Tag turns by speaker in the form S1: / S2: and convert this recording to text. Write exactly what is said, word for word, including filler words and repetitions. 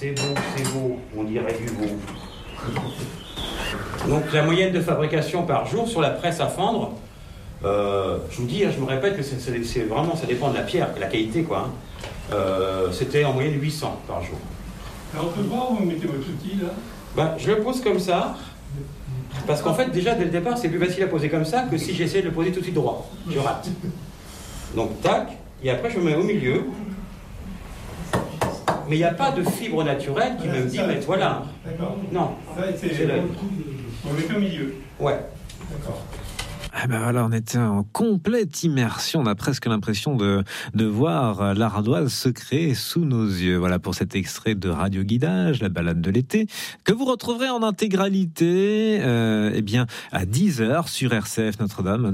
S1: C'est beau, c'est beau, on dirait du beau. Donc la moyenne de fabrication par jour sur la presse à fendre, euh, je vous dis, hein, je me répète que c'est, c'est, c'est vraiment, ça dépend de la pierre, de la qualité, quoi. Hein. Euh, c'était en moyenne huit cents par jour.
S2: Alors on peut voir où vous mettez votre outil là?
S1: Ben, je le pose comme ça, parce qu'en fait déjà dès le départ c'est plus facile à poser comme ça que si j'essaie de le poser tout de suite droit. Je rate. Donc tac, et après je me mets au milieu. Mais il n'y a pas de fibre naturelle qui voilà, me dit, mais voilà.
S2: D'accord.
S1: Non,
S2: ça, c'est,
S1: c'est l'œil.
S2: On met au milieu.
S1: Ouais.
S2: D'accord.
S3: Ah ben voilà, on était en complète immersion. On a presque l'impression de, de voir l'ardoise se créer sous nos yeux. Voilà pour cet extrait de Radio Guidage, la balade de l'été, que vous retrouverez en intégralité euh, eh bien, à dix heures sur R C F Notre-Dame.